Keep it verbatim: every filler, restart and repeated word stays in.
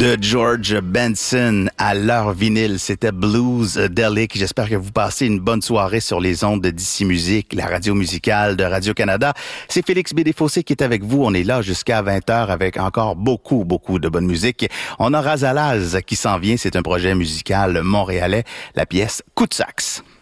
De George Benson à l'heure vinyle, c'était Bluesdelic. J'espère que vous passez une bonne soirée sur les ondes de D C Musique, la radio musicale de Radio-Canada. C'est Félix B. Desfossés qui est avec vous. On est là jusqu'à vingt heures avec encore beaucoup, beaucoup de bonne musique. On a Razalaz qui s'en vient. C'est un projet musical montréalais. La pièce Coup de sax.